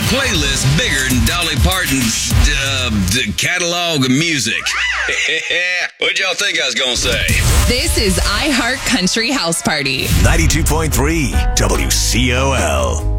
playlist bigger than Dolly Parton's catalog of music. What y'all think I was gonna say? This is iHeart Country House Party. 92.3 WCOL.